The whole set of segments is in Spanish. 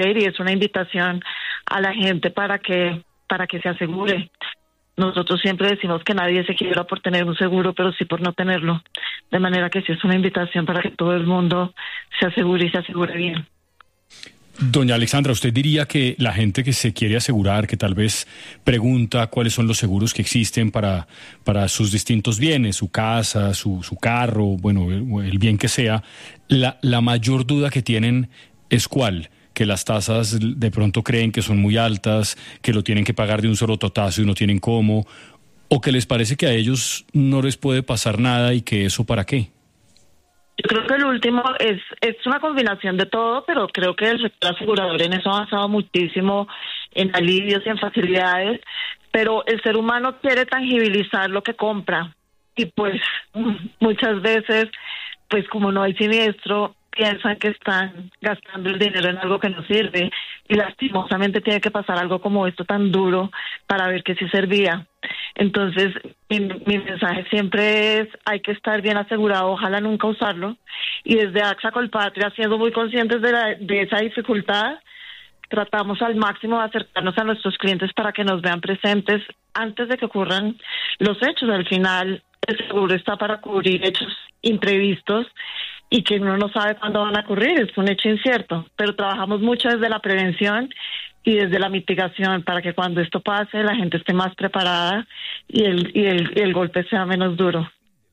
y es una invitación a la gente para que se asegure. Nosotros siempre decimos que nadie se quiebra por tener un seguro, pero sí por no tenerlo. De manera que sí es una invitación para que todo el mundo se asegure y se asegure bien. Doña Alexandra, ¿usted diría que la gente que se quiere asegurar, que tal vez pregunta cuáles son los seguros que existen para sus distintos bienes, su casa, su carro, bueno, el bien que sea, la mayor duda que tienen es cuál? Que las tasas de pronto creen que son muy altas, que lo tienen que pagar de un solo totazo y no tienen cómo, o que les parece que a ellos no les puede pasar nada y que eso para qué. Yo creo que el último es una combinación de todo, pero creo que el sector asegurador en eso ha avanzado muchísimo en alivios y en facilidades, pero el ser humano quiere tangibilizar lo que compra y pues muchas veces, pues como no hay siniestro, piensan que están gastando el dinero en algo que no sirve y lastimosamente tiene que pasar algo como esto tan duro para ver que sí servía. Entonces, mi mensaje siempre es, hay que estar bien asegurado, ojalá nunca usarlo, y desde AXA Colpatria, siendo muy conscientes de esa dificultad, tratamos al máximo de acercarnos a nuestros clientes para que nos vean presentes antes de que ocurran los hechos. Al final, el seguro está para cubrir hechos imprevistos y que uno no sabe cuándo van a ocurrir, es un hecho incierto, pero trabajamos mucho desde la prevención y desde la mitigación para que cuando esto pase la gente esté más preparada y el golpe sea menos duro.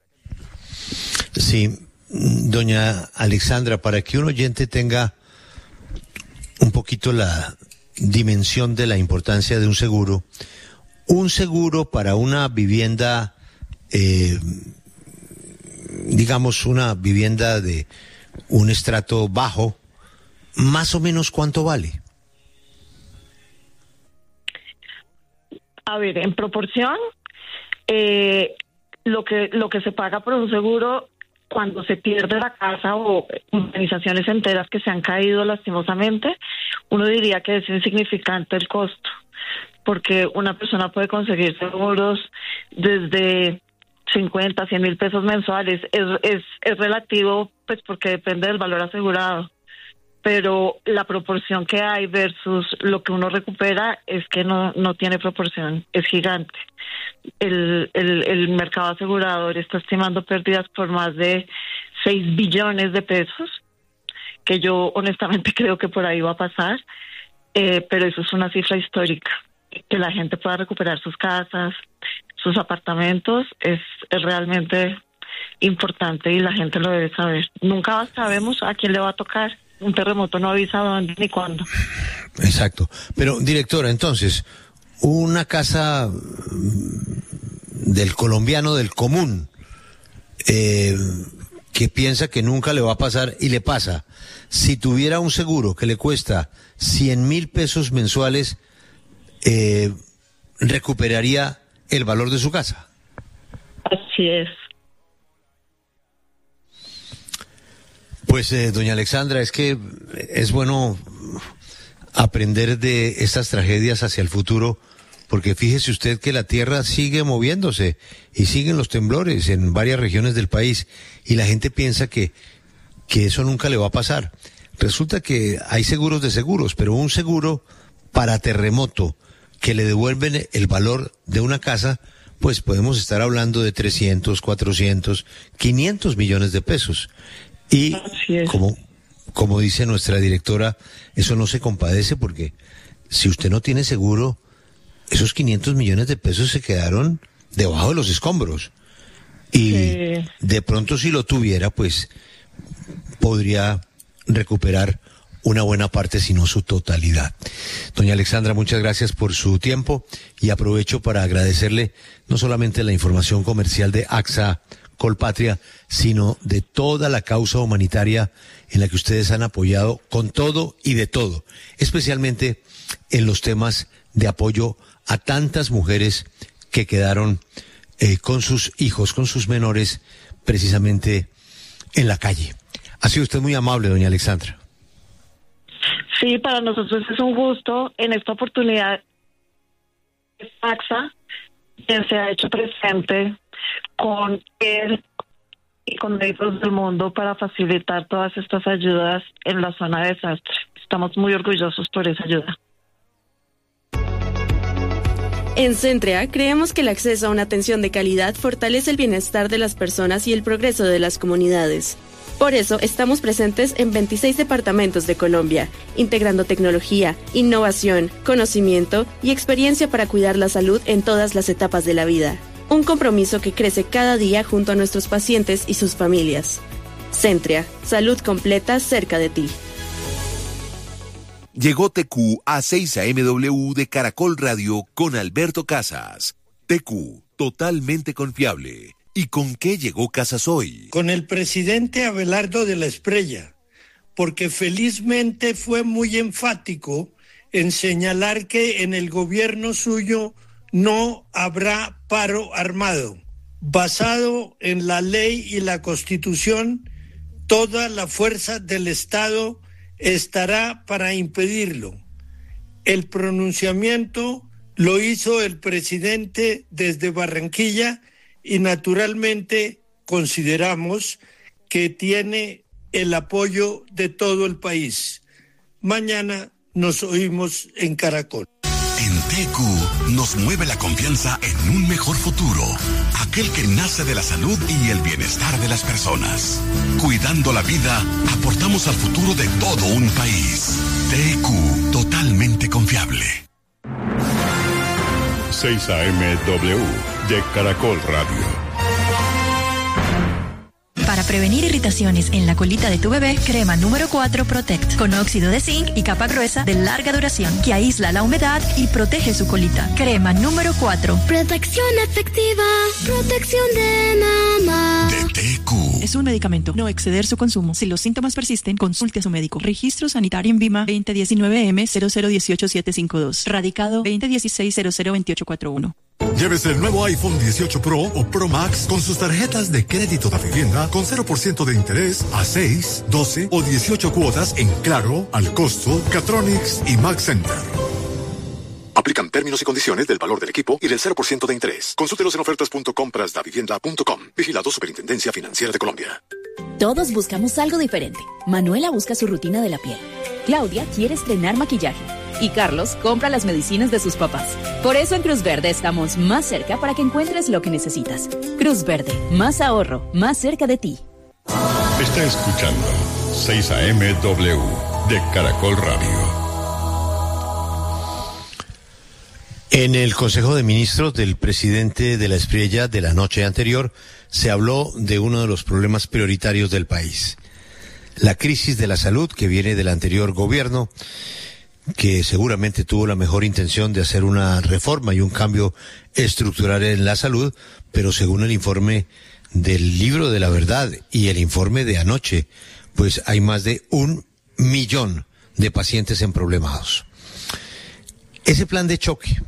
Sí, doña Alexandra, para que un oyente tenga un poquito la dimensión de la importancia de un seguro para una vivienda, digamos una vivienda de un estrato bajo, más o menos ¿cuánto vale? A ver, en proporción, lo que se paga por un seguro cuando se pierde la casa o organizaciones enteras que se han caído lastimosamente, uno diría que es insignificante el costo, porque una persona puede conseguir seguros desde 50, 100 mil pesos mensuales. Es relativo, pues porque depende del valor asegurado, pero la proporción que hay versus lo que uno recupera es que no tiene proporción, es gigante. El mercado asegurador está estimando pérdidas por más de 6 billones de pesos, que yo honestamente creo que por ahí va a pasar, pero eso es una cifra histórica. Que la gente pueda recuperar sus casas, sus apartamentos, es realmente importante y la gente lo debe saber. Nunca sabemos a quién le va a tocar. Un terremoto no avisa dónde ni cuándo. Exacto. Pero, directora, entonces, una casa del colombiano del común, que piensa que nunca le va a pasar y le pasa, si tuviera un seguro que le cuesta 100,000 pesos mensuales, recuperaría el valor de su casa. Así es. Pues, doña Alexandra, es que es bueno aprender de estas tragedias hacia el futuro, porque fíjese usted que la tierra sigue moviéndose y siguen los temblores en varias regiones del país y la gente piensa que eso nunca le va a pasar. Resulta que hay seguros de seguros, pero un seguro para terremoto que le devuelven el valor de una casa, pues podemos estar hablando de 300, 400, 500 millones de pesos. Y como dice nuestra directora, eso no se compadece porque si usted no tiene seguro, esos 500 millones de pesos se quedaron debajo de los escombros. Y de pronto si lo tuviera, pues podría recuperar una buena parte, si no su totalidad. Doña Alexandra, muchas gracias por su tiempo y aprovecho para agradecerle no solamente la información comercial de AXA Colpatria, sino de toda la causa humanitaria en la que ustedes han apoyado con todo y de todo, especialmente en los temas de apoyo a tantas mujeres que quedaron con sus hijos, con sus menores, precisamente en la calle. Ha sido usted muy amable, doña Alexandra. Sí, para nosotros es un gusto. En esta oportunidad, AXA, quien se ha hecho presente con él y con médicos del mundo para facilitar todas estas ayudas en la zona de desastre. estamos muy orgullosos por esa ayuda. En Centrea, creemos que el acceso a una atención de calidad fortalece el bienestar de las personas y el progreso de las comunidades. Por eso, estamos presentes en 26 departamentos de Colombia, integrando tecnología, innovación, conocimiento y experiencia para cuidar la salud en todas las etapas de la vida. Un compromiso que crece cada día junto a nuestros pacientes y sus familias. Centrea, salud completa cerca de ti. Llegó TQ a 6am de Caracol Radio con Alberto Casas. TQ, totalmente confiable. ¿Y con qué llegó Casas hoy? Con el presidente Abelardo de la Espriella, porque felizmente fue muy enfático en señalar que en el gobierno suyo no habrá paro armado. Basado en la ley y la Constitución, toda la fuerza del Estado estará para impedirlo. El pronunciamiento lo hizo el presidente desde Barranquilla y naturalmente consideramos que tiene el apoyo de todo el país. Mañana nos oímos en Caracol. En TQ nos mueve la confianza en un mejor futuro, aquel que nace de la salud y el bienestar de las personas. Cuidando la vida, aportamos al futuro de todo un país. TQ, totalmente confiable. 6amW de Caracol Radio. Para prevenir irritaciones en la colita de tu bebé, crema número 4 Protect, con óxido de zinc y capa gruesa de larga duración, que aísla la humedad y protege su colita. Crema número 4. Protección efectiva, protección de mamá. De TQ. Es un medicamento, no exceder su consumo. Si los síntomas persisten, consulte a su médico. Registro sanitario en Vima 2019M0018752. Radicado 2016-002841. Llévese el nuevo iPhone 18 Pro o Pro Max con sus tarjetas de crédito de vivienda con 0% de interés a 6, 12 o 18 cuotas en Claro, Al Costo, Catronics y Max Center. Aplican términos y condiciones del valor del equipo y del 0% de interés. Consúltelos en ofertas.comprasdavivienda.com. Vigilado Superintendencia Financiera de Colombia. Todos buscamos algo diferente. Manuela busca su rutina de la piel. Claudia quiere estrenar maquillaje. Y Carlos compra las medicinas de sus papás. Por eso en Cruz Verde estamos más cerca para que encuentres lo que necesitas. Cruz Verde, más ahorro, más cerca de ti. Está escuchando 6amW de Caracol Radio. En el Consejo de Ministros del presidente de la Espriella de la noche anterior se habló de uno de los problemas prioritarios del país. La crisis de la salud que viene del anterior gobierno, que seguramente tuvo la mejor intención de hacer una reforma y un cambio estructural en la salud, pero según el informe del Libro de la Verdad y el informe de anoche, pues hay más de 1 millón de pacientes emproblemados. Ese plan de choque,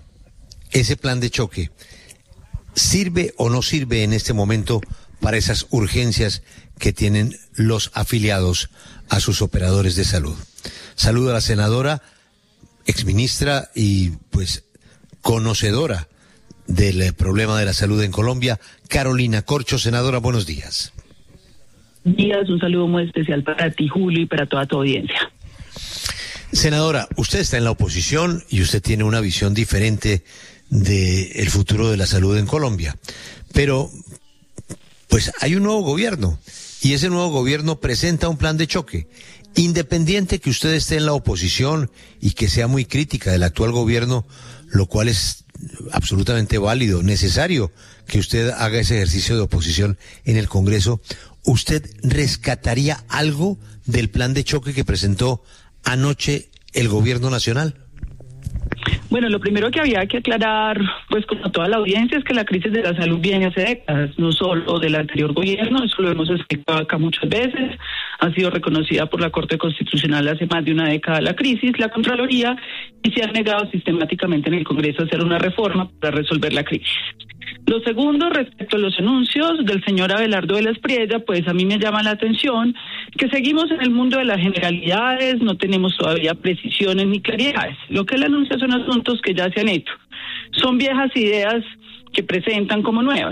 ¿sirve o no sirve en este momento para esas urgencias que tienen los afiliados a sus operadores de salud? Saludo a la senadora, exministra y pues conocedora del problema de la salud en Colombia, Carolina Corcho. Senadora, buenos días. Días, un saludo muy especial para ti, Julio, y para toda tu audiencia. Senadora, usted está en la oposición y usted tiene una visión diferente del futuro de la salud en Colombia, pero pues hay un nuevo gobierno y ese nuevo gobierno presenta un plan de choque. Independiente que usted esté en la oposición y que sea muy crítica del actual gobierno, lo cual es absolutamente válido, necesario que usted haga ese ejercicio de oposición en el Congreso, ¿usted rescataría algo del plan de choque que presentó anoche el gobierno nacional? Bueno, lo primero que había que aclarar, pues como toda la audiencia, es que la crisis de la salud viene hace décadas, no solo del anterior gobierno, eso lo hemos explicado acá muchas veces, ha sido reconocida por la Corte Constitucional hace más de una década la crisis, la Contraloría, y se ha negado sistemáticamente en el Congreso a hacer una reforma para resolver la crisis. Lo segundo, respecto a los anuncios del señor Abelardo de la Espriella, pues a mí me llama la atención que seguimos en el mundo de las generalidades, no tenemos todavía precisiones ni claridades. Lo que él anuncia son asuntos que ya se han hecho. Son viejas ideas que presentan como nuevas.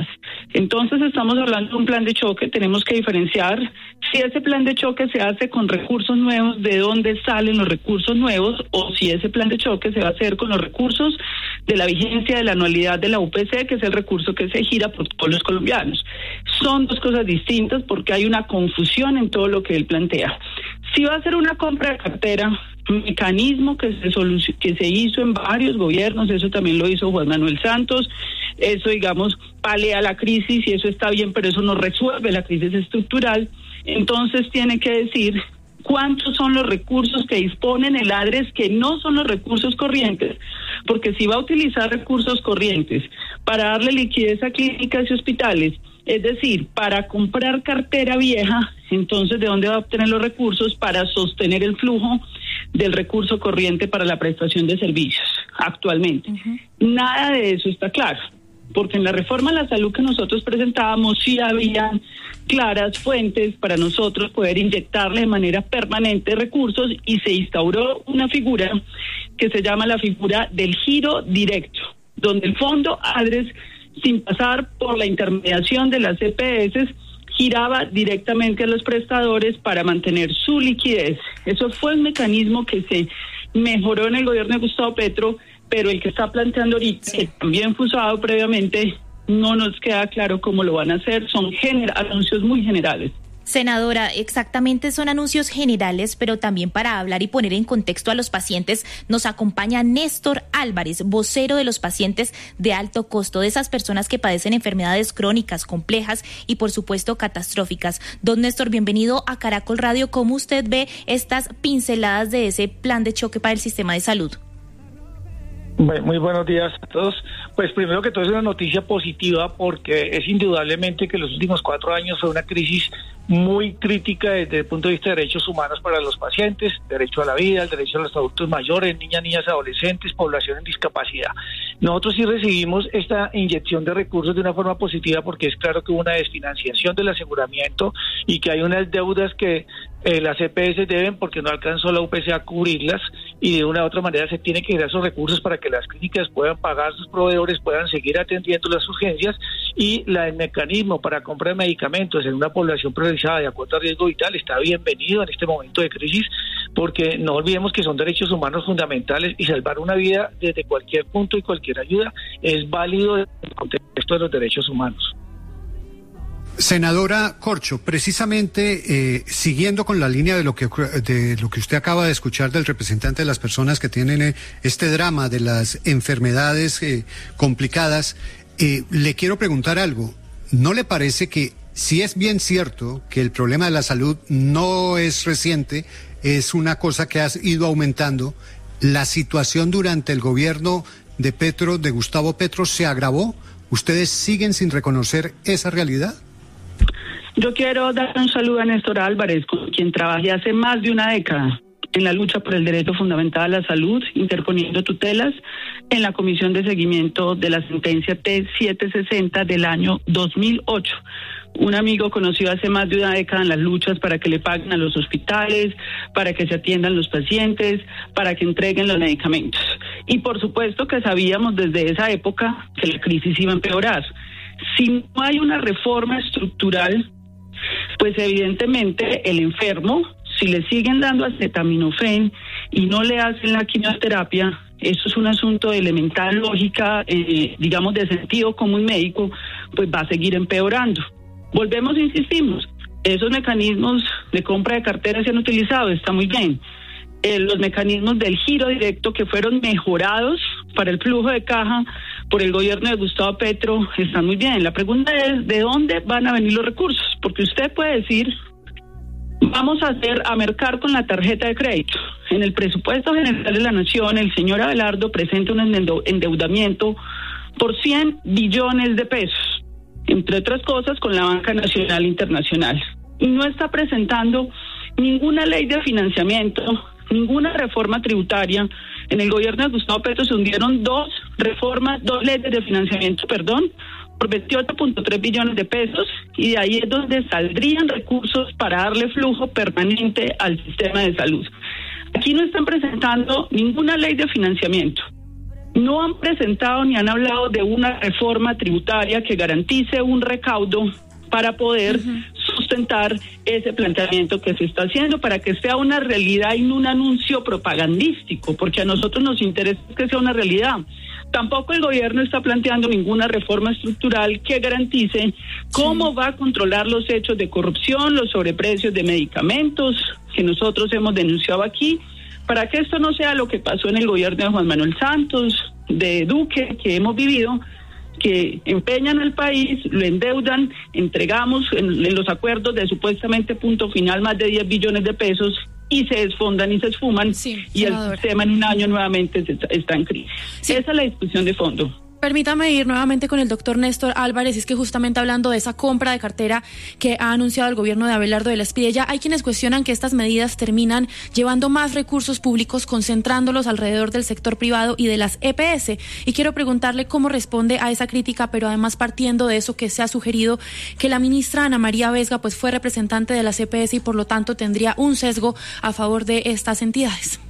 Entonces estamos hablando de un plan de choque, tenemos que diferenciar si ese plan de choque se hace con recursos nuevos, de dónde salen los recursos nuevos, o si ese plan de choque se va a hacer con los recursos de la vigencia de la anualidad de la UPC, que es el recurso que se gira por todos los colombianos. Son dos cosas distintas porque hay una confusión en todo lo que él plantea. Si va a ser una compra de cartera, un mecanismo que se hizo en varios gobiernos, eso también lo hizo Juan Manuel Santos, eso, digamos, palea la crisis y eso está bien, pero eso no resuelve la crisis estructural. Entonces tiene que decir cuántos son los recursos que disponen el ADRES que no son los recursos corrientes, porque si va a utilizar recursos corrientes para darle liquidez a clínicas y hospitales, es decir, para comprar cartera vieja, entonces ¿de dónde va a obtener los recursos para sostener el flujo del recurso corriente para la prestación de servicios actualmente? Nada de eso está claro, porque en la reforma a la salud que nosotros presentábamos sí habían claras fuentes para nosotros poder inyectarle de manera permanente recursos y se instauró una figura que se llama la figura del giro directo, donde el fondo ADRES, sin pasar por la intermediación de las EPS, giraba directamente a los prestadores para mantener su liquidez. Eso fue un mecanismo que se mejoró en el gobierno de Gustavo Petro, pero el que está planteando ahorita, que también fue usado previamente, no nos queda claro cómo lo van a hacer. Son anuncios muy generales. Senadora, exactamente son anuncios generales, pero también para hablar y poner en contexto a los pacientes nos acompaña Néstor Álvarez, vocero de los pacientes de alto costo, de esas personas que padecen enfermedades crónicas, complejas y por supuesto catastróficas. Don Néstor, bienvenido a Caracol Radio. ¿Cómo usted ve estas pinceladas de ese plan de choque para el sistema de salud? Muy buenos días a todos. Pues primero que todo es una noticia positiva porque es indudablemente que los últimos 4 años fue una crisis muy crítica desde el punto de vista de derechos humanos para los pacientes, derecho a la vida, el derecho a los adultos mayores, niñas, adolescentes, población en discapacidad. Nosotros sí recibimos esta inyección de recursos de una forma positiva porque es claro que hubo una desfinanciación del aseguramiento y que hay unas deudas que las EPS deben porque no alcanzó la UPC a cubrirlas y de una u otra manera se tiene que dar esos recursos para que las clínicas puedan pagar sus proveedores, puedan seguir atendiendo las urgencias y el mecanismo para compra de medicamentos en una población priorizada de acuerdo a riesgo vital está bienvenido en este momento de crisis porque no olvidemos que son derechos humanos fundamentales y salvar una vida desde cualquier punto y cualquier ayuda es válido en el contexto de los derechos humanos. Senadora Corcho, precisamente siguiendo con la línea de lo que usted acaba de escuchar del representante de las personas que tienen este drama de las enfermedades complicadas, le quiero preguntar algo. ¿No le parece que si es bien cierto que el problema de la salud no es reciente, es una cosa que ha ido aumentando, la situación durante el gobierno de Petro, de Gustavo Petro, se agravó? ¿Ustedes siguen sin reconocer esa realidad? Yo quiero dar un saludo a Néstor Álvarez, con quien trabajé hace más de una década en la lucha por el derecho fundamental a la salud, interponiendo tutelas en la Comisión de Seguimiento de la sentencia T760 del año 2008. Un amigo conocido hace más de una década en las luchas para que le paguen a los hospitales, para que se atiendan los pacientes, para que entreguen los medicamentos. Y por supuesto que sabíamos desde esa época que la crisis iba a empeorar. Si no hay una reforma estructural, pues evidentemente el enfermo, si le siguen dando acetaminofén y no le hacen la quimioterapia, eso es un asunto de elemental lógica, digamos de sentido común médico, pues va a seguir empeorando. Volvemos e insistimos, esos mecanismos de compra de cartera se han utilizado, está muy bien. Los mecanismos del giro directo que fueron mejorados para el flujo de caja por el gobierno de Gustavo Petro están muy bien. La pregunta es, ¿de dónde van a venir los recursos? Porque usted puede decir, vamos a mercar con la tarjeta de crédito. En el presupuesto general de la Nación, el señor Abelardo presenta un endeudamiento por 100 billones de pesos, entre otras cosas con la Banca Nacional Internacional. Y no está presentando ninguna ley de financiamiento, ninguna reforma tributaria. En el gobierno de Gustavo Petro se hundieron dos leyes de financiamiento, por 28.3 billones de pesos, y de ahí es donde saldrían recursos para darle flujo permanente al sistema de salud. Aquí no están presentando ninguna ley de financiamiento, no han presentado ni han hablado de una reforma tributaria que garantice un recaudo para poder sustentar ese planteamiento que se está haciendo, para que sea una realidad y no un anuncio propagandístico, porque a nosotros nos interesa que sea una realidad. Tampoco el gobierno está planteando ninguna reforma estructural que garantice cómo va a controlar los hechos de corrupción, los sobreprecios de medicamentos que nosotros hemos denunciado aquí, para que esto no sea lo que pasó en el gobierno de Juan Manuel Santos, de Duque, que hemos vivido, que empeñan al país, lo endeudan, entregamos en los acuerdos de supuestamente punto final más de 10 billones de pesos y se desfondan y se esfuman, y el sistema en un año nuevamente está en crisis. Esa es la discusión de fondo. Permítame ir nuevamente con el doctor Néstor Álvarez. Es que justamente hablando de esa compra de cartera que ha anunciado el gobierno de Abelardo de la Espriella, hay quienes cuestionan que estas medidas terminan llevando más recursos públicos, concentrándolos alrededor del sector privado y de las EPS. Y quiero preguntarle cómo responde a esa crítica, pero además partiendo de eso que se ha sugerido que la ministra Ana María Vesga pues fue representante de las EPS y por lo tanto tendría un sesgo a favor de estas entidades.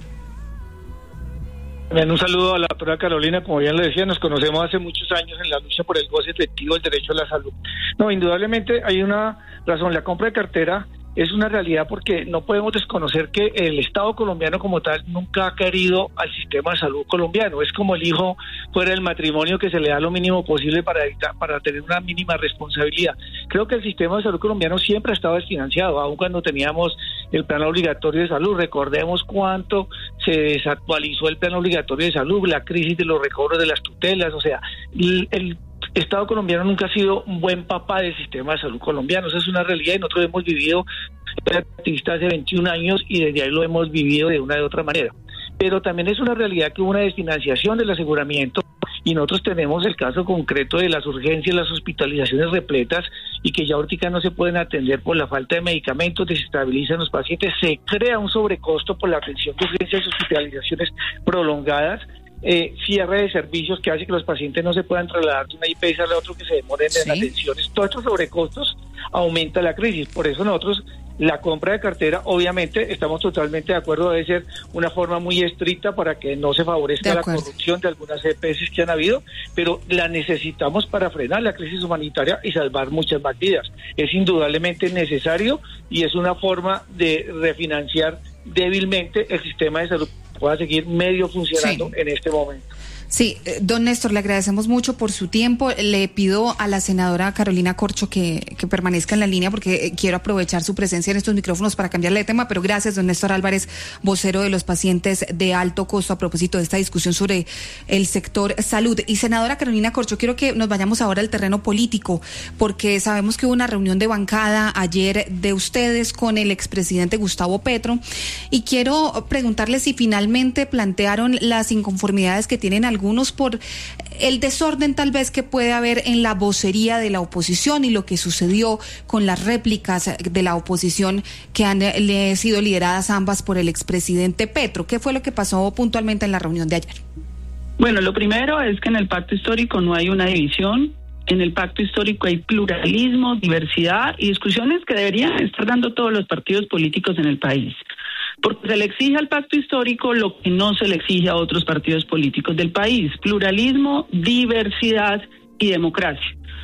Un saludo a la doctora Carolina. Como bien le decía, nos conocemos hace muchos años en la lucha por el goce efectivo del derecho a la salud. No, indudablemente hay una razón. La compra de cartera es una realidad porque no podemos desconocer que el Estado colombiano como tal nunca ha querido al sistema de salud colombiano. Es como el hijo fuera del matrimonio que se le da lo mínimo posible para tener una mínima responsabilidad. Creo que el sistema de salud colombiano siempre ha estado desfinanciado, aun cuando teníamos el plan obligatorio de salud. Recordemos cuánto se desactualizó el plan obligatorio de salud, la crisis de los recobros de las tutelas, o sea, el Estado colombiano nunca ha sido un buen papá del sistema de salud colombiano. Esa es una realidad y nosotros hemos vivido activistas hace 21 años y desde ahí lo hemos vivido de una u otra manera. Pero también es una realidad que hubo una desfinanciación del aseguramiento y nosotros tenemos el caso concreto de las urgencias, las hospitalizaciones repletas y que ya ahorita no se pueden atender por la falta de medicamentos, desestabilizan los pacientes, se crea un sobrecosto por la atención de urgencias y hospitalizaciones prolongadas, cierre de servicios que hace que los pacientes no se puedan trasladar de una IPS a la otra, que se demoren en atenciones. Todos estos sobrecostos aumenta la crisis. Por eso nosotros, la compra de cartera, obviamente estamos totalmente de acuerdo, debe ser una forma muy estricta para que no se favorezca la corrupción de algunas EPS que han habido, pero la necesitamos para frenar la crisis humanitaria y salvar muchas más vidas. Es indudablemente necesario y es una forma de refinanciar débilmente el sistema de salud pueda seguir medio funcionando en este momento. Sí, don Néstor, le agradecemos mucho por su tiempo. Le pido a la senadora Carolina Corcho que permanezca en la línea porque quiero aprovechar su presencia en estos micrófonos para cambiarle de tema, pero gracias, don Néstor Álvarez, vocero de los pacientes de alto costo, a propósito de esta discusión sobre el sector salud. Y senadora Carolina Corcho, quiero que nos vayamos ahora al terreno político, porque sabemos que hubo una reunión de bancada ayer de ustedes con el expresidente Gustavo Petro, y quiero preguntarle si finalmente plantearon las inconformidades que tienen algunos por el desorden tal vez que puede haber en la vocería de la oposición y lo que sucedió con las réplicas de la oposición que han sido lideradas ambas por el expresidente Petro. ¿Qué fue lo que pasó puntualmente en la reunión de ayer? Bueno, lo primero es que en el pacto histórico no hay una división. En el pacto histórico hay pluralismo, diversidad y discusiones que deberían estar dando todos los partidos políticos en el país. Porque se le exige al pacto histórico lo que no se le exige a otros partidos políticos del país: pluralismo, diversidad y democracia.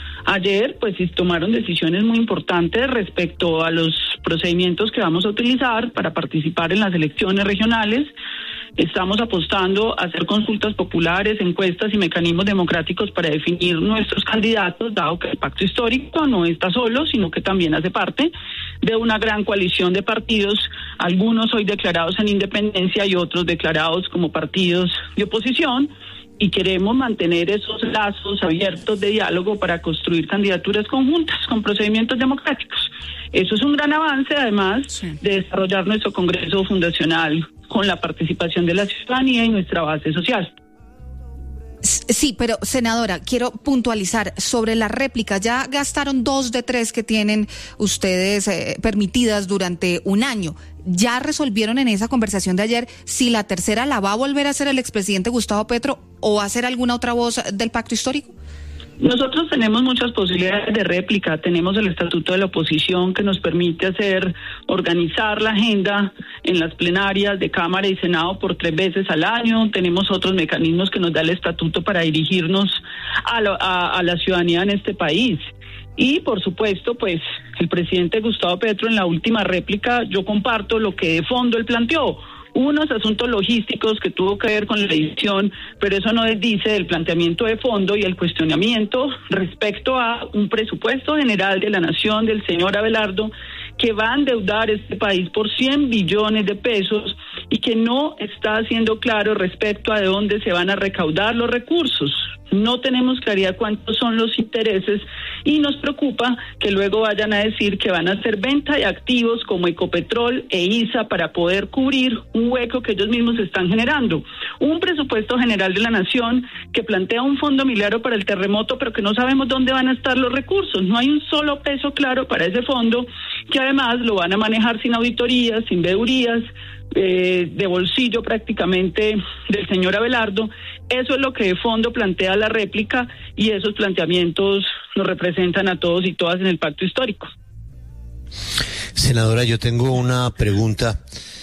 Ayer, pues, tomaron decisiones muy importantes respecto a los procedimientos que vamos a utilizar para participar en las elecciones regionales. Estamos apostando a hacer consultas populares, encuestas y mecanismos democráticos para definir nuestros candidatos, dado que el pacto histórico no está solo, sino que también hace parte de una gran coalición de partidos, algunos hoy declarados en independencia y otros declarados como partidos de oposición, y queremos mantener esos lazos abiertos de diálogo para construir candidaturas conjuntas con procedimientos democráticos. Eso es un gran avance, además de desarrollar nuestro Congreso Fundacional con la participación de la ciudadanía y nuestra base social. Sí, pero senadora, quiero puntualizar sobre las réplicas. Ya gastaron 2 de 3 que tienen ustedes permitidas durante un año. ¿Ya resolvieron en esa conversación de ayer si la tercera la va a volver a hacer el expresidente Gustavo Petro o va a ser alguna otra voz del pacto histórico? Nosotros tenemos muchas posibilidades de réplica. Tenemos el Estatuto de la Oposición que nos permite organizar la agenda en las plenarias de Cámara y Senado por 3 veces al año. Tenemos otros mecanismos que nos da el Estatuto para dirigirnos a la ciudadanía en este país. Y, por supuesto, pues, el presidente Gustavo Petro en la última réplica, yo comparto lo que de fondo él planteó. Unos asuntos logísticos que tuvo que ver con la edición, pero eso no desdice del planteamiento de fondo y el cuestionamiento respecto a un presupuesto general de la nación del señor Abelardo que va a endeudar este país por 100 billones de pesos y que no está siendo claro respecto a de dónde se van a recaudar los recursos. No tenemos claridad cuántos son los intereses y nos preocupa que luego vayan a decir que van a hacer venta de activos como Ecopetrol e ISA para poder cubrir un hueco que ellos mismos están generando. Un presupuesto general de la nación que plantea un fondo milagro para el terremoto, pero que no sabemos dónde van a estar los recursos. No hay un solo peso claro para ese fondo, que además lo van a manejar sin auditorías, sin veedurías, de bolsillo prácticamente del señor Abelardo. Eso es lo que de fondo plantea la réplica y esos planteamientos nos representan a todos y todas en el pacto histórico. Senadora, yo tengo una pregunta.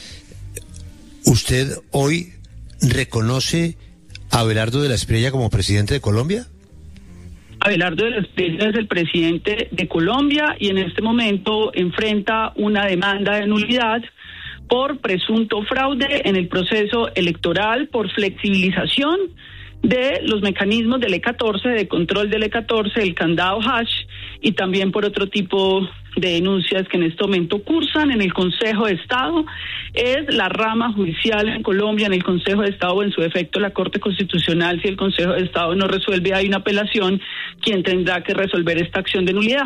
¿Usted hoy reconoce a Abelardo de la Espriella como presidente de Colombia? Abelardo de la Espriella es el presidente de Colombia y en este momento enfrenta una demanda de nulidad por presunto fraude en el proceso electoral, por flexibilización de los mecanismos del E14, de control del E14, el candado hash, y también por otro tipo de denuncias que en este momento cursan en el Consejo de Estado. Es la rama judicial en Colombia, en el Consejo de Estado, o en su defecto la Corte Constitucional. Si el Consejo de Estado no resuelve, hay una apelación, quien tendrá que resolver esta acción de nulidad.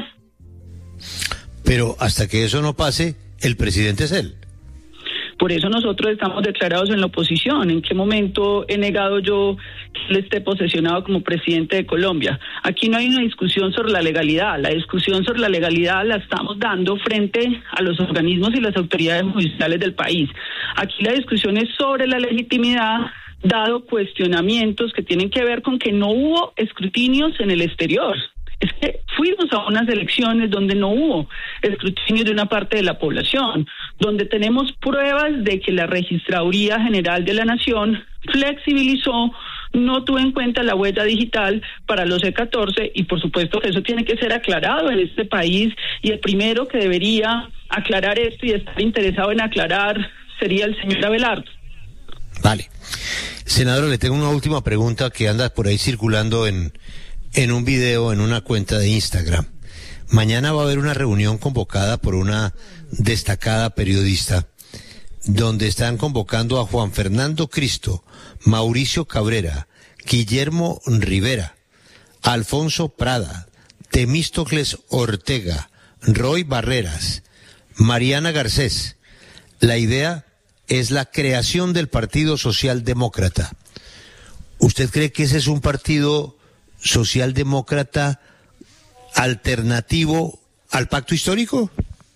Pero hasta que eso no pase, el presidente es él. Por eso nosotros estamos declarados en la oposición. ¿En qué momento he negado yo que él esté posesionado como presidente de Colombia? Aquí no hay una discusión sobre la legalidad. La discusión sobre la legalidad la estamos dando frente a los organismos y las autoridades judiciales del país. Aquí la discusión es sobre la legitimidad, dado cuestionamientos que tienen que ver con que no hubo escrutinios en el exterior. Es que fuimos a unas elecciones donde no hubo escrutinio de una parte de la población, donde tenemos pruebas de que la Registraduría General de la Nación flexibilizó, no tuvo en cuenta la huella digital para los E14 y por supuesto que eso tiene que ser aclarado en este país y el primero que debería aclarar esto y estar interesado en aclarar sería el señor Abelardo. Vale. Senador, le tengo una última pregunta que anda por ahí circulando en un video, en una cuenta de Instagram. Mañana va a haber una reunión convocada por una destacada periodista, donde están convocando a Juan Fernando Cristo, Mauricio Cabrera, Guillermo Rivera, Alfonso Prada, Temístocles Ortega, Roy Barreras, Mariana Garcés. La idea es la creación del Partido Socialdemócrata. ¿Usted cree que ese es un partido socialdemócrata alternativo al pacto histórico?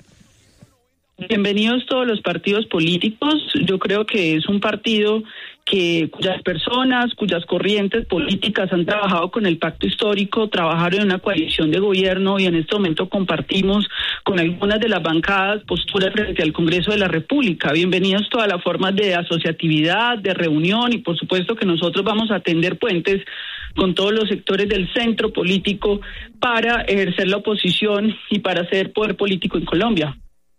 Bienvenidos todos los partidos políticos. Yo creo que es un partido cuyas personas, cuyas corrientes políticas han trabajado con el pacto histórico, trabajaron en una coalición de gobierno y en este momento compartimos con algunas de las bancadas posturas frente al Congreso de la República. Bienvenidos todas las formas de asociatividad, de reunión y por supuesto que nosotros vamos a tender puentes con todos los sectores del centro político para ejercer la oposición y para hacer poder político en Colombia.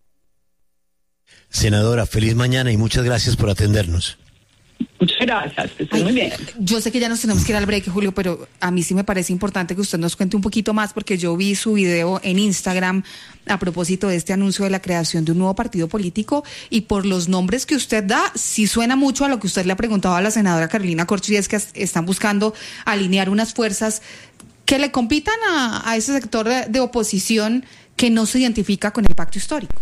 Senadora, feliz mañana y muchas gracias por atendernos. Muchas gracias, que estés muy bien. Yo sé que ya nos tenemos que ir al break, Julio, pero a mí sí me parece importante que usted nos cuente un poquito más, porque yo vi su video en Instagram a propósito de este anuncio de la creación de un nuevo partido político, y por los nombres que usted da, sí suena mucho a lo que usted le ha preguntado a la senadora Carolina Corcho, y es que están buscando alinear unas fuerzas que le compitan a ese sector de oposición que no se identifica con el pacto histórico.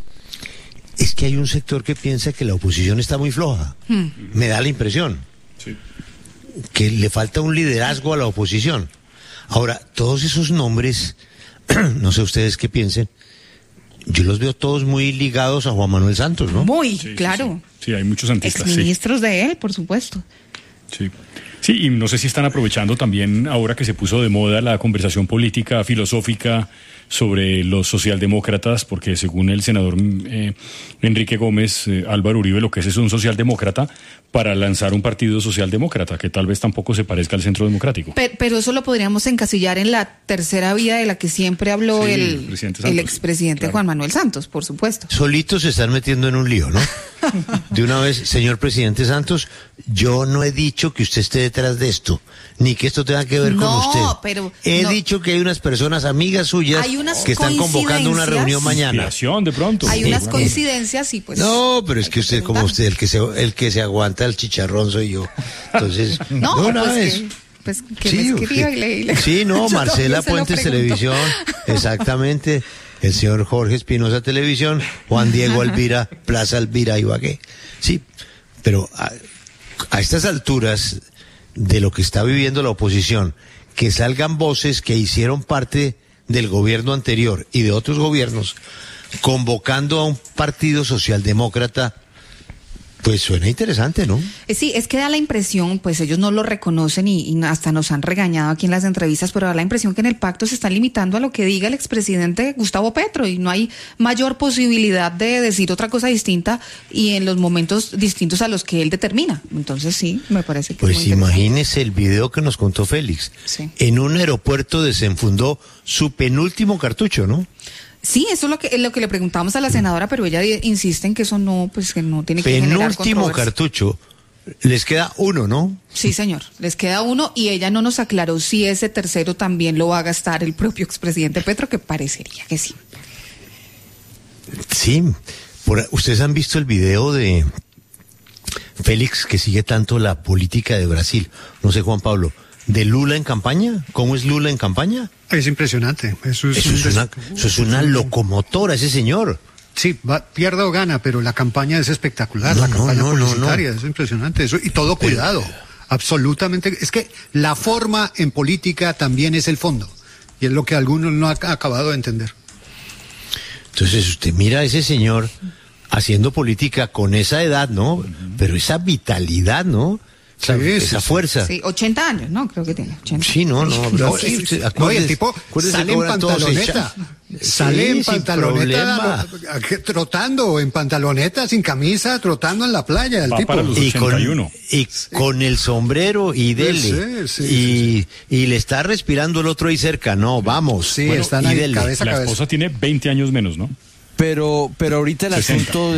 Es que hay un sector que piensa que la oposición está muy floja. Me da la impresión. Sí. Que le falta un liderazgo a la oposición. Ahora, todos esos nombres, no sé ustedes qué piensen, yo los veo todos muy ligados a Juan Manuel Santos, ¿no? Muy, sí, claro. Sí, hay muchos antistas. Exministros de él, por supuesto. Sí. Sí, y no sé si están aprovechando también, ahora que se puso de moda la conversación política, filosófica sobre los socialdemócratas, porque según el senador Enrique Gómez, Álvaro Uribe lo que es un socialdemócrata para lanzar un partido socialdemócrata que tal vez tampoco se parezca al Centro Democrático. Pero eso lo podríamos encasillar en la tercera vía de la que siempre habló el expresidente claro. Juan Manuel Santos, por supuesto. Solitos se están metiendo en un lío, ¿no? De una vez, señor presidente Santos, yo no he dicho que usted esté detrás de esto, ni que esto tenga que ver con usted. Pero he dicho que hay unas personas amigas suyas que están convocando una reunión mañana. De pronto. Hay unas coincidencias y pues. No, pero es que usted, como usted, el que se aguanta el chicharrón soy yo. Entonces, Sí, no, Marcela Puentes Televisión, exactamente. El señor Jorge Espinosa Televisión, Juan Diego Alvira, Plaza Alvira Ibagué. Sí, pero a estas alturas de lo que está viviendo la oposición, que salgan voces que hicieron parte del gobierno anterior y de otros gobiernos, convocando a un partido socialdemócrata, pues suena interesante, ¿no? Sí, es que da la impresión, pues ellos no lo reconocen y hasta nos han regañado aquí en las entrevistas, pero da la impresión que en el pacto se están limitando a lo que diga el expresidente Gustavo Petro y no hay mayor posibilidad de decir otra cosa distinta y en los momentos distintos a los que él determina. Entonces sí, me parece que pues imagínese el video que nos contó Félix. Sí. En un aeropuerto desenfundó su penúltimo cartucho, ¿no? Sí, eso es lo que le preguntamos a la senadora, pero ella insiste en que eso no, pues que no tiene que generar controversia. Penúltimo cartucho, les queda uno, ¿no? Sí, señor, les queda uno y ella no nos aclaró si ese tercero también lo va a gastar el propio expresidente Petro, que parecería que sí. Sí, ustedes han visto el video de Félix, que sigue tanto la política de Brasil, no sé, Juan Pablo, de Lula en campaña. ¿Cómo es Lula en campaña? Es impresionante. Eso es una locomotora, ese señor. Sí, pierda o gana, pero la campaña es espectacular, la campaña publicitaria, es impresionante. Eso, y todo cuidado, absolutamente. Es que la forma en política también es el fondo, y es lo que algunos no han acabado de entender. Entonces usted mira a ese señor haciendo política con esa edad, ¿no? Pero esa vitalidad, ¿no? Esa fuerza. Sí, 80 años, ¿no? Creo que tiene 80. Sí, no, y el tipo sale en pantaloneta. Sale en pantaloneta, trotando en pantaloneta, sin camisa, trotando en la playa. El tipo. Para los 81. Y con el sombrero y dele. Y le está respirando el otro ahí cerca. No, vamos. Sí, bueno, están ahí cabeza a cabeza. La esposa tiene 20 años menos, ¿no? Pero ahorita el 60, asunto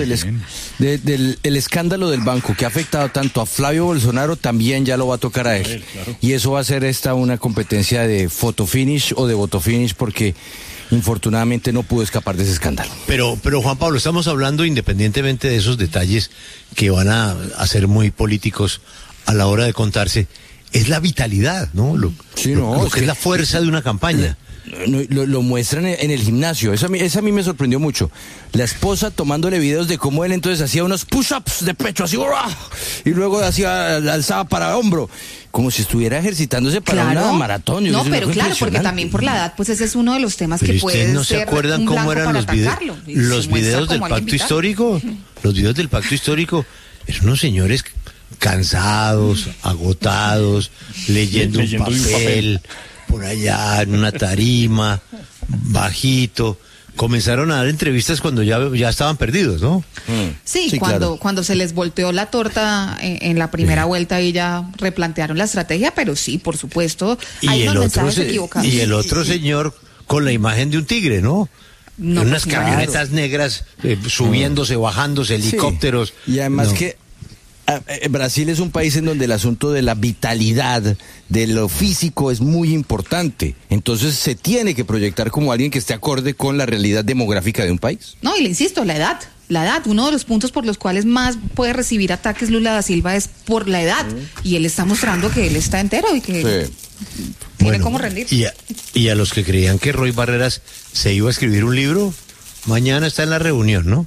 del escándalo del banco que ha afectado tanto a Flavio Bolsonaro también ya lo va a tocar a él. Claro. Y eso va a ser una competencia de photo finish o de voto finish porque infortunadamente no pudo escapar de ese escándalo. Pero Juan Pablo, estamos hablando independientemente de esos detalles que van a ser muy políticos a la hora de contarse, es la vitalidad, ¿no? Lo que es la fuerza de una campaña. Lo muestran en el gimnasio. Eso a mí me sorprendió mucho. La esposa tomándole videos de cómo él entonces hacía unos push-ups de pecho así, y luego alzaba para hombro, como si estuviera ejercitándose para una maratón. No, pero claro, porque también por la edad, pues ese es uno de los temas que puede ser. ¿No se acuerdan cómo eran los videos del pacto histórico? Los videos del pacto histórico eran unos señores cansados, agotados, leyendo un papel por allá en una tarima, bajito. Comenzaron a dar entrevistas cuando ya estaban perdidos, ¿no? Sí, cuando se les volteó la torta en la primera vuelta y ya replantearon la estrategia, pero sí, por supuesto, hay unos mensajes equivocados. Y el otro señor con la imagen de un tigre, ¿no? Unas camionetas negras subiéndose, bajándose, helicópteros. Y además que Brasil es un país en donde el asunto de la vitalidad, de lo físico es muy importante. Entonces se tiene que proyectar como alguien que esté acorde con la realidad demográfica de un país. No, y le insisto, la edad, uno de los puntos por los cuales más puede recibir ataques Lula da Silva es por la edad. Y él está mostrando que él está entero y que tiene cómo rendir. Y a los que creían que Roy Barreras se iba a escribir un libro, mañana está en la reunión, ¿no?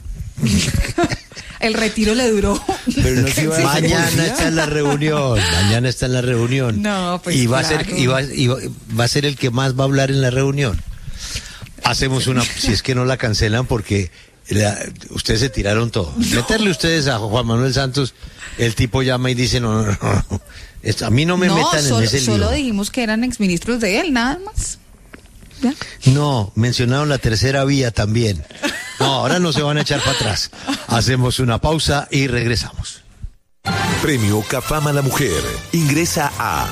El retiro le duró. Pero no se iba a mañana está en la reunión. No, pues y va a ser el que más va a hablar en la reunión. Hacemos si es que no la cancelan, porque Ustedes se tiraron todo. No. Meterle ustedes a Juan Manuel Santos, el tipo llama y dice, no. A mí no me metan en ese lío. Solo dijimos que eran exministros de él, nada más. ¿Ya? No, mencionaron la tercera vía también. No, ahora no se van a echar para atrás. Hacemos una pausa y regresamos. Premio CAFAM a la Mujer. Ingresa a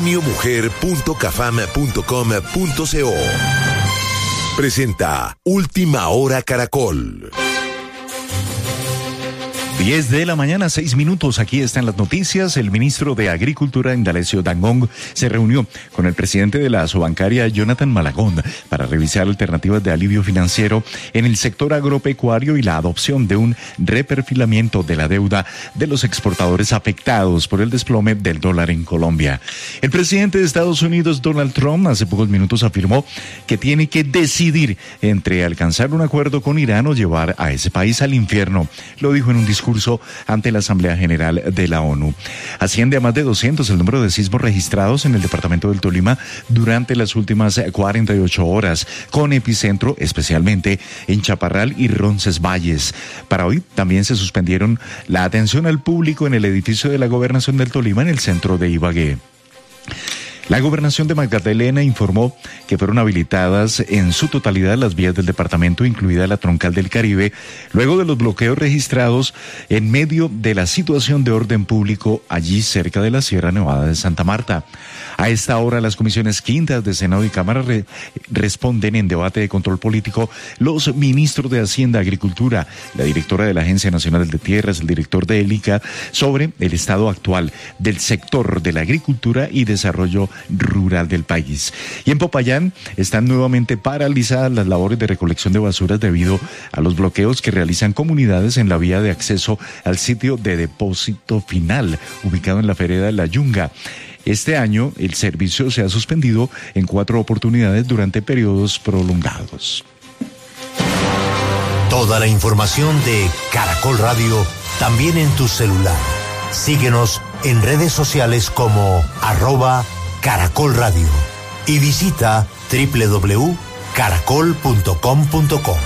premiomujer.cafam.com.co. Presenta Última Hora Caracol. 10 de la mañana, 6 minutos. Aquí están las noticias. El ministro de Agricultura, Indalecio Dangond, se reunió con el presidente de la Asobancaria, Jonathan Malagón, para revisar alternativas de alivio financiero en el sector agropecuario y la adopción de un reperfilamiento de la deuda de los exportadores afectados por el desplome del dólar en Colombia. El presidente de Estados Unidos, Donald Trump, hace pocos minutos afirmó que tiene que decidir entre alcanzar un acuerdo con Irán o llevar a ese país al infierno. Lo dijo en un discurso ante la Asamblea General de la ONU. Asciende a más de 200 el número de sismos registrados en el departamento del Tolima durante las últimas 48 horas, con epicentro especialmente en Chaparral y Roncesvalles. Para hoy también se suspendieron la atención al público en el edificio de la Gobernación del Tolima en el centro de Ibagué. La Gobernación de Magdalena informó que fueron habilitadas en su totalidad las vías del departamento, incluida la Troncal del Caribe, luego de los bloqueos registrados en medio de la situación de orden público allí cerca de la Sierra Nevada de Santa Marta. A esta hora, las comisiones quintas de Senado y Cámara responden en debate de control político los ministros de Hacienda, Agricultura, la directora de la Agencia Nacional de Tierras, el director de ELICA, sobre el estado actual del sector de la agricultura y desarrollo rural del país. Y en Popayán están nuevamente paralizadas las labores de recolección de basuras debido a los bloqueos que realizan comunidades en la vía de acceso al sitio de depósito final, ubicado en la vereda de La Yunga. Este año, el servicio se ha suspendido en 4 oportunidades durante periodos prolongados. Toda la información de Caracol Radio también en tu celular. Síguenos en redes sociales como @Caracol Radio y visita www.caracol.com.co.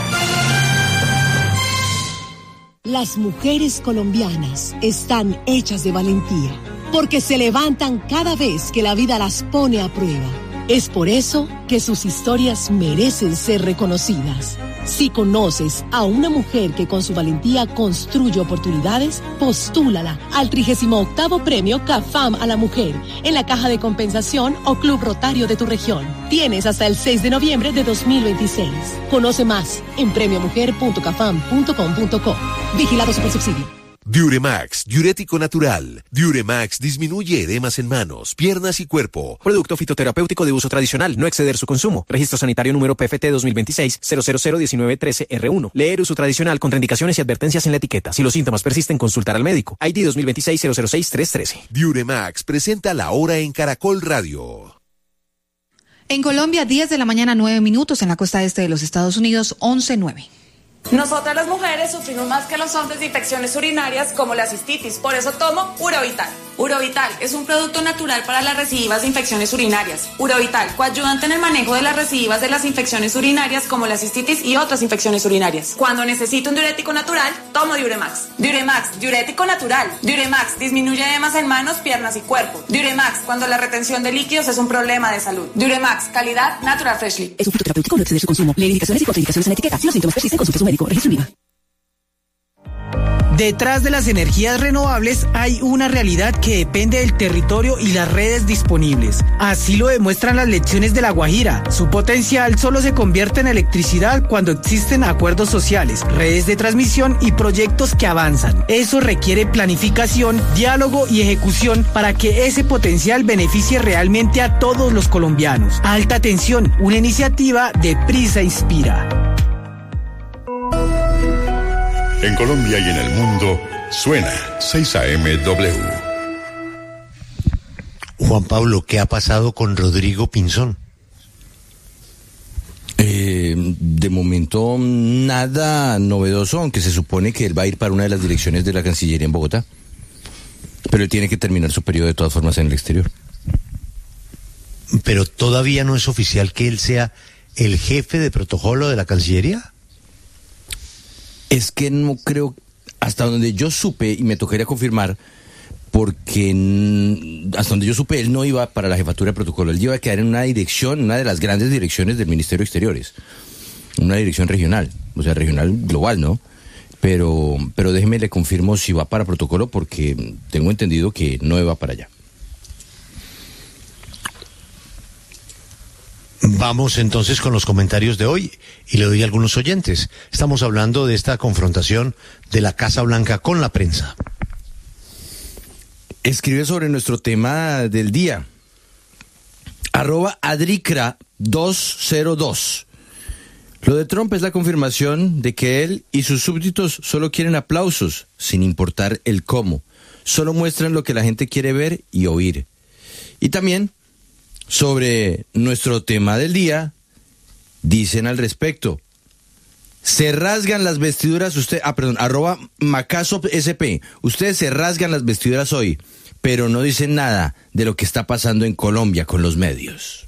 Las mujeres colombianas están hechas de valentía, porque se levantan cada vez que la vida las pone a prueba. Es por eso que sus historias merecen ser reconocidas. Si conoces a una mujer que con su valentía construye oportunidades, postúlala al 38º Premio CAFAM a la Mujer en la Caja de Compensación o Club Rotario de tu región. Tienes hasta el 6 de noviembre de 2026. Conoce más en premiomujer.cafam.com.co. Vigilado Supersubsidio. Diuremax, diurético natural. Diuremax disminuye edemas en manos, piernas y cuerpo. Producto fitoterapéutico de uso tradicional, no exceder su consumo. Registro sanitario número PFT 2026-0001913-R1. Leer uso tradicional, contraindicaciones y advertencias en la etiqueta. Si los síntomas persisten, consultar al médico. ID 2026-006-313. Diuremax presenta La Hora en Caracol Radio. En Colombia, 10 de la mañana, 9 minutos. En la costa este de los Estados Unidos, 11:09. Nosotras las mujeres sufrimos más que los hombres de infecciones urinarias como la cistitis, por eso tomo Urovital. Urovital es un producto natural para las recidivas de infecciones urinarias. Urovital, coayudante en el manejo de las recidivas de las infecciones urinarias como la cistitis y otras infecciones urinarias. Cuando necesito un diurético natural, tomo Diuremax. Diuremax, diurético natural. Diuremax disminuye edemas en manos, piernas y cuerpo. Diuremax, cuando la retención de líquidos es un problema de salud. Diuremax, calidad Natural Freshly. Es un fitoterapéutico, no exceder su consumo. Lee indicaciones y contraindicaciones en la etiqueta. Si los síntomas persisten, consulte a su médico. Registro IVA. Detrás de las energías renovables hay una realidad que depende del territorio y las redes disponibles. Así lo demuestran las lecciones de La Guajira. Su potencial solo se convierte en electricidad cuando existen acuerdos sociales, redes de transmisión y proyectos que avanzan. Eso requiere planificación, diálogo y ejecución para que ese potencial beneficie realmente a todos los colombianos. Alta Tensión, una iniciativa de Prisa Inspira. En Colombia y en el mundo, suena 6am-W. Juan Pablo, ¿qué ha pasado con Rodrigo Pinzón? De momento nada novedoso, aunque se supone que él va a ir para una de las direcciones de la Cancillería en Bogotá. Pero él tiene que terminar su periodo de todas formas en el exterior. ¿Pero todavía no es oficial que él sea el jefe de protocolo de la Cancillería? Es que no creo, hasta donde yo supe, y me tocaría confirmar, porque hasta donde yo supe, él no iba para la jefatura de protocolo, él iba a quedar en una dirección, una de las grandes direcciones del Ministerio de Exteriores, una dirección regional, o sea, regional global, ¿no? Pero déjeme le confirmo si va para protocolo, porque tengo entendido que no iba para allá. Vamos entonces con los comentarios de hoy y le doy a algunos oyentes. Estamos hablando de esta confrontación de la Casa Blanca con la prensa. Escribe sobre nuestro tema del día. @Adricra202. Lo de Trump es la confirmación de que él y sus súbditos solo quieren aplausos, sin importar el cómo. Solo muestran lo que la gente quiere ver y oír. Y también, sobre nuestro tema del día, dicen al respecto: se rasgan las vestiduras, @MacasopSP. Ustedes se rasgan las vestiduras hoy, pero no dicen nada de lo que está pasando en Colombia con los medios.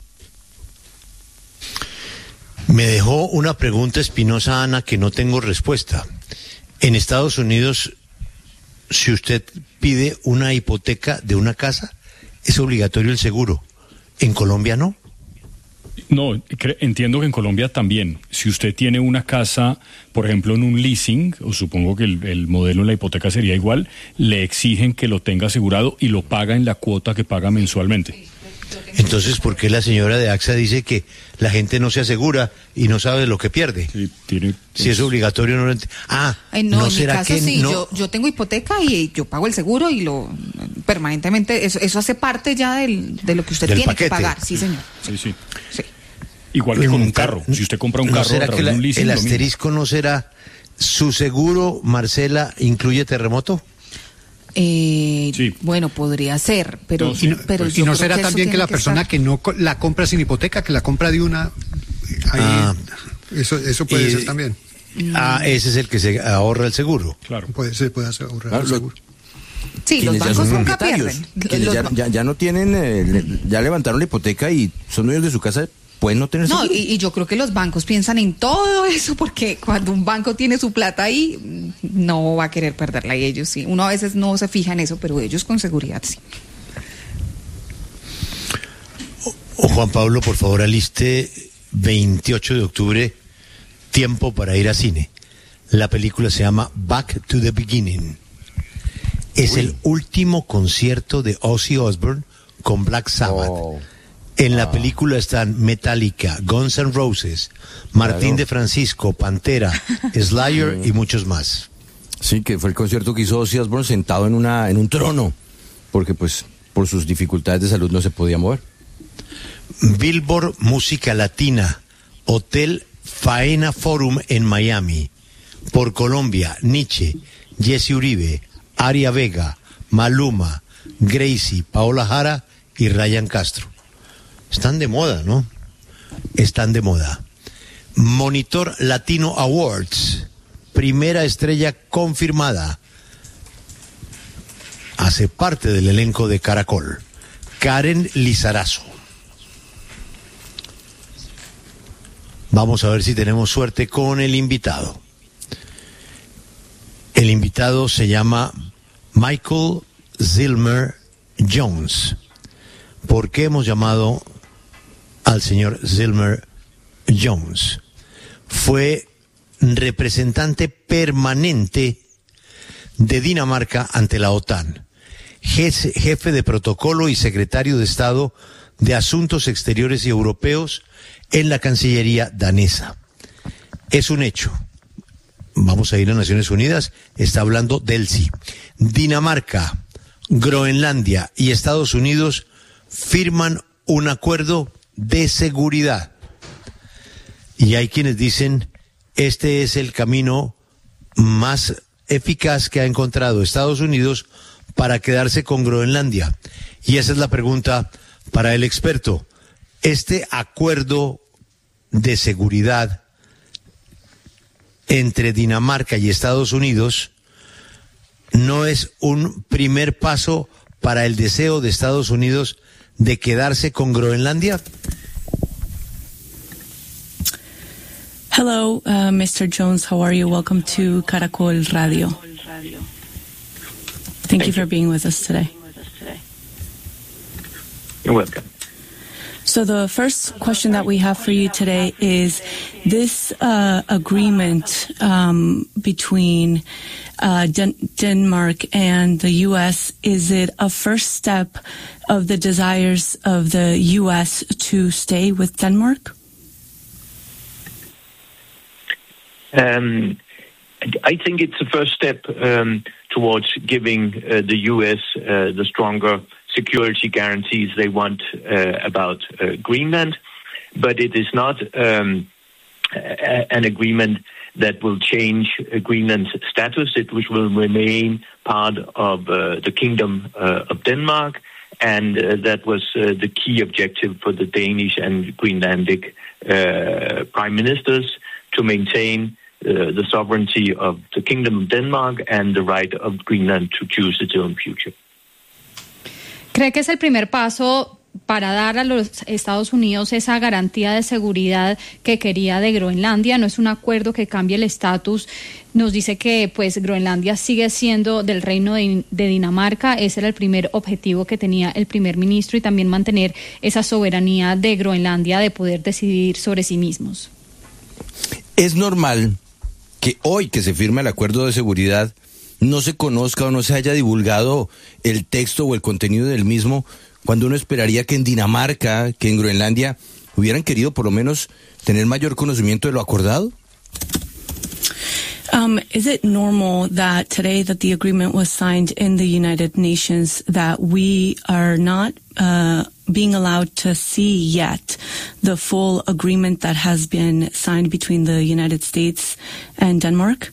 Me dejó una pregunta espinosa, Ana, que no tengo respuesta. En Estados Unidos, si usted pide una hipoteca de una casa, es obligatorio el seguro. ¿En Colombia no? No, entiendo que en Colombia también. Si usted tiene una casa, por ejemplo, en un leasing, o supongo que el modelo en la hipoteca sería igual, le exigen que lo tenga asegurado y lo paga en la cuota que paga mensualmente. Entonces, ¿por qué la señora de AXA dice que la gente no se asegura y no sabe lo que pierde? Sí, si es obligatorio, no lo entiendo. No, en será mi caso que sí, no? yo tengo hipoteca y yo pago el seguro y lo permanentemente, eso hace parte ya de lo que usted tiene paquete. Que pagar, sí señor. Sí. Igual que con un carro. Si usted compra un carro, ¿será que un leasing, el asterisco no será su seguro, Marcela, incluye terremoto? Sí. Bueno, podría ser, pero y no será también que la persona que no la compra sin hipoteca, que la compra de una, eso puede ser también. Ese es el que se ahorra el seguro. Claro. Puede ahorrar el seguro. Sí, los bancos nunca pierden. Ya no tienen, ya levantaron la hipoteca y son dueños de su casa. Pueden no tener seguro. No, y yo creo que los bancos piensan en todo eso, porque cuando un banco tiene su plata ahí, no va a querer perderla, y ellos sí. Uno a veces no se fija en eso, pero ellos con seguridad sí. Juan Pablo, por favor, aliste 28 de octubre, tiempo para ir a cine. La película se llama Back to the Beginning. Es el último concierto de Ozzy Osbourne con Black Sabbath. En la película están Metallica, Guns N' Roses, Martín de Francisco, Pantera, Slayer y muchos más. Sí, que fue el concierto que hizo Ozzy Osbourne sentado en un trono, porque pues por sus dificultades de salud no se podía mover. Billboard Música Latina, Hotel Faena Forum en Miami. Por Colombia, Nietzsche, Jesse Uribe, Aria Vega, Maluma, Gracie, Paola Jara y Ryan Castro. Están de moda, ¿no? Están de moda. Monitor Latino Awards, primera estrella confirmada. Hace parte del elenco de Caracol, Karen Lizarazo. Vamos a ver si tenemos suerte con el invitado. El invitado se llama Michael Zilmer Jones. ¿Por qué hemos llamado al señor Zilmer Jones? Fue representante permanente de Dinamarca ante la OTAN, jefe de protocolo y secretario de Estado de Asuntos Exteriores y Europeos en la Cancillería danesa. Es un hecho. Vamos a ir a Naciones Unidas, está hablando del sí. Dinamarca, Groenlandia y Estados Unidos firman un acuerdo de seguridad. Y hay quienes dicen, este es el camino más eficaz que ha encontrado Estados Unidos para quedarse con Groenlandia. Y esa es la pregunta para el experto. Este acuerdo de seguridad entre Dinamarca y Estados Unidos no es un primer paso para el deseo de Estados Unidos de quedarse con Groenlandia. Hello, Mr. Jones. How are you? Welcome to Caracol Radio. Thank you for being with us today. You're welcome. So the first question that we have for you today is this agreement between Denmark and the U.S., is it a first step of the desires of the U.S. to stay with Denmark? I think it's the first step towards giving the U.S. the stronger security guarantees they want about Greenland, but it is not an agreement that will change Greenland's status. It will remain part of the Kingdom of Denmark, and that was the key objective for the Danish and Greenlandic prime ministers, to maintain the sovereignty of the Kingdom of Denmark and the right of Greenland to choose its own future. ¿Cree que es el primer paso para dar a los Estados Unidos esa garantía de seguridad que quería de Groenlandia? No es un acuerdo que cambie el estatus. Nos dice que pues Groenlandia sigue siendo del reino de Dinamarca. Ese era el primer objetivo que tenía el primer ministro, y también mantener esa soberanía de Groenlandia de poder decidir sobre sí mismos. Es normal que hoy que se firma el acuerdo de seguridad no se conozca o no se haya divulgado el texto o el contenido del mismo, cuando uno esperaría que en Dinamarca, que en Groenlandia, hubieran querido por lo menos tener mayor conocimiento de lo acordado? Is it normal that today that the agreement was signed in the United Nations that we are not being allowed to see yet the full agreement that has been signed between the United States and Denmark?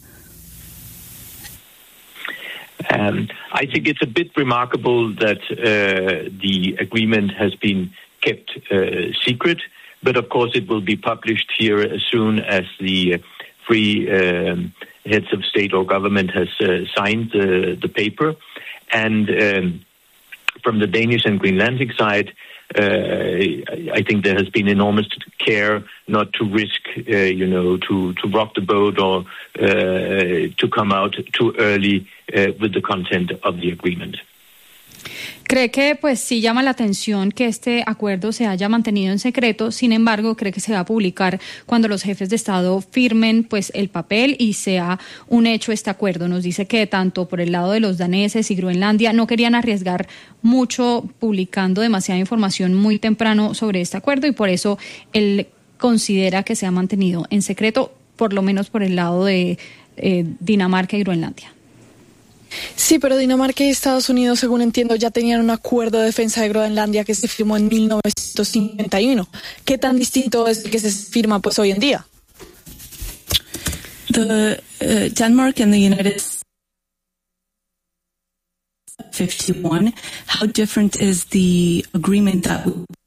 I think it's a bit remarkable that the agreement has been kept secret, but of course it will be published here as soon as the three heads of state or government has signed the paper. And from the Danish and Greenlandic side, I think there has been enormous care not to risk, to rock the boat or to come out too early with the content of the agreement. Cree que pues sí llama la atención que este acuerdo se haya mantenido en secreto. Sin embargo, cree que se va a publicar cuando los jefes de Estado firmen pues el papel y sea un hecho este acuerdo. Nos dice que tanto por el lado de los daneses y Groenlandia no querían arriesgar mucho publicando demasiada información muy temprano sobre este acuerdo, y por eso él considera que se ha mantenido en secreto, por lo menos por el lado de Dinamarca y Groenlandia. Sí, pero Dinamarca y Estados Unidos, según entiendo, ya tenían un acuerdo de defensa de Groenlandia que se firmó en 1951. ¿Qué tan distinto es el que se firma pues hoy en día? The Denmark and the United States 51. How different is the agreement that